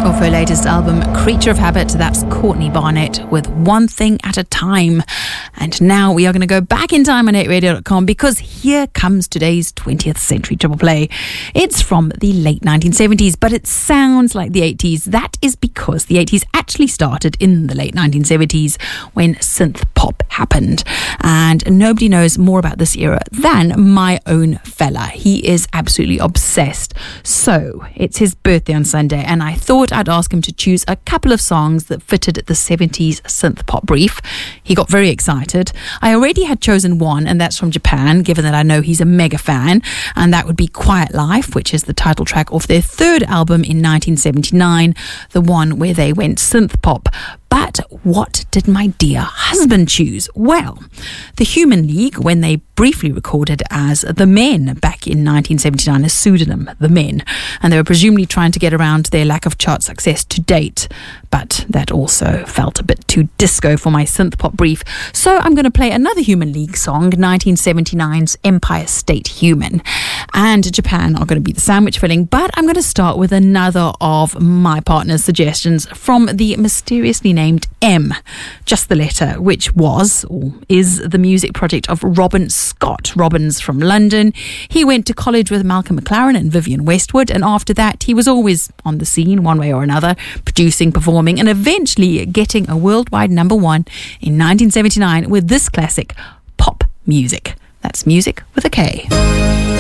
off her latest album, Creature of Habit. That's Courtney Barnett with One Thing at a Time. And now we are going to go back in time on 8radio.com because here comes today's 20th Century Triple Play. It's from the late 1970s, but it sounds like the 80s. That is because the 80s actually started in the late 1970s when synth pop happened. And nobody knows more about this era than my own fella. He is absolutely obsessed. So it's his birthday on Sunday, and I thought I'd ask him to choose a couple of songs that fitted the 70s synth pop brief. He got very excited. I already had chosen one, and that's from Japan, given that I know he's a mega fan, and that would be Quiet Life, which is the title track of their third album in 1979, the one where they went synth pop. But what did my dear husband choose? Well, the Human League, when they briefly recorded as The Men back in 1979, a pseudonym, The Men, and they were presumably trying to get around their lack of chart success to date, but that also felt a bit too disco for my synth pop brief. So I'm going to play another Human League song, 1979's Empire State Human. And Japan are going to be the sandwich filling, but I'm going to start with another of my partner's suggestions from the mysteriously named M, just the letter, which was or is the music project of Robin Scott. Robin's from London. He went to college with Malcolm McLaren and Vivienne Westwood, and after that he was always on the scene one way or another, producing, performing, and eventually getting a worldwide number one in 1979 with this classic, Pop Music. That's music with a K.